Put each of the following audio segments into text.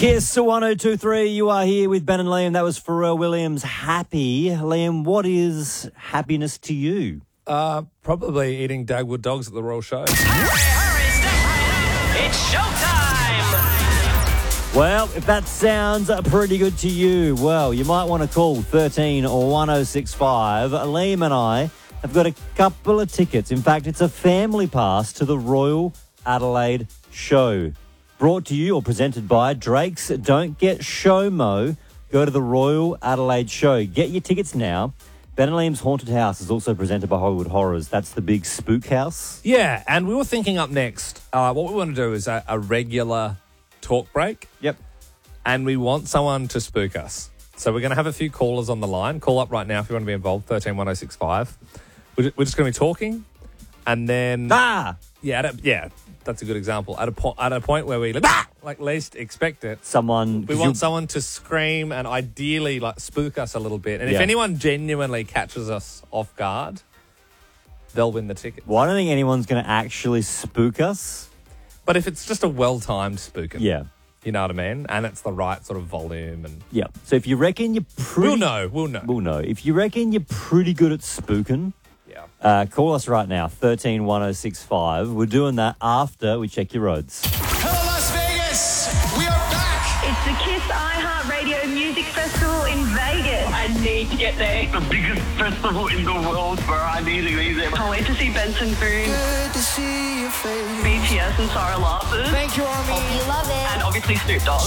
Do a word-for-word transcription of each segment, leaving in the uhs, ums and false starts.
Kiss one oh two three, you are here with Ben and Liam. That was Pharrell Williams, Happy. Liam, what is happiness to you? Uh, probably eating Dagwood dogs at the Royal Show. Hurry, hurry, step right up. It's showtime. Well, if that sounds pretty good to you, well, you might want to call thirteen or one oh six five. Liam and I have got a couple of tickets. In fact, it's a family pass to the Royal Adelaide Show. Brought to you or presented by Drake's Don't Get Showmo. Go to the Royal Adelaide Show. Get your tickets now. Ben and Liam's Haunted House is also presented by Hollywood Horrors. That's the big spook house. Yeah, and we were thinking up next, uh, what we want to do is a, a regular talk break. Yep. And we want someone to spook us. So we're going to have a few callers on the line. Call up right now if you want to be involved, thirteen one oh six five. We're we're just going to be talking, and then... Ah! Yeah, at a, yeah, that's a good example. At a, po- at a point where we like, like least expect it. Someone... We want someone to scream and ideally like spook us a little bit. And Yeah. if anyone genuinely catches us off guard, they'll win the ticket. Well, I don't think anyone's going to actually spook us. But if it's just a well-timed spooking, Yeah. you know what I mean? And it's the right sort of volume. And Yeah. So if you reckon you're pretty... We'll know, we'll know. We'll know. If you reckon you're pretty good at spooking... Yeah. Uh, call us right now, thirteen one oh six five. We're doing that after we check your roads. Hello, Las Vegas! We are back! It's the Kiss iHeartRadio Music Festival in Vegas. I need to get there. The biggest festival in the world, bro. I need to be there. Can't wait to see Benson Boone, Good to see your face. B T S and Sarah Larson, Thank you, Army. You love it. and obviously Snoop Dogg.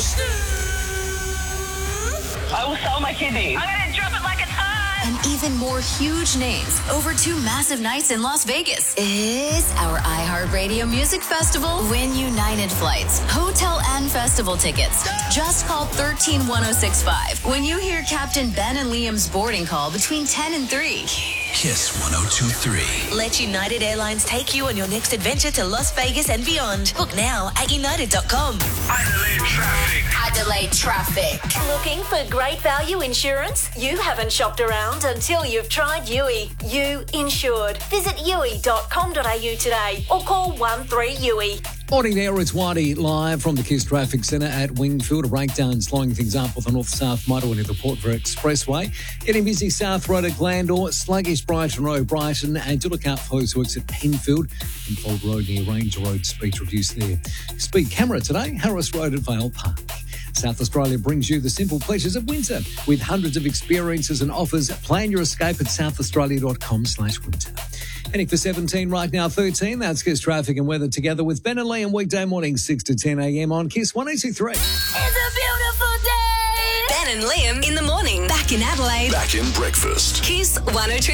I will sell my kidneys. I'm going to drop it like it's hot. And even more huge names over two massive nights in Las Vegas. It's our iHeartRadio Music Festival. Win United flights, hotel and festival tickets. Just call thirteen one oh six five when you hear Captain Ben and Liam's boarding call between ten and three. Kiss one oh two three. Let United Airlines take you on your next adventure to Las Vegas and beyond. Book now at united dot com. Adelaide traffic. Adelaide traffic. Looking for great value insurance? You haven't shopped around until you've tried U I. You insured. Visit u i dot com dot a u today or call one three U I. Morning there, it's Whitey live from the Kiss Traffic Centre at Wingfield. A breakdown slowing things up with the north-south motorway near the Portville Expressway. Getting busy South Road at Glandore, sluggish Brighton Road, Brighton, and Dulacart Post works at Penfield. Infold Road near Ranger Road, speed reduced there. Speed camera today, Harris Road at Vale Park. South Australia brings you the simple pleasures of winter. With hundreds of experiences and offers, plan your escape at south australia dot com slash winter. Heading for seventeen right now, thirteen. That's Kiss Traffic and Weather together with Ben and Liam weekday morning, six to ten a.m. on Kiss one oh two three. It's a beautiful day. Ben and Liam in the morning. Back in Adelaide. Back in breakfast. Kiss one oh two.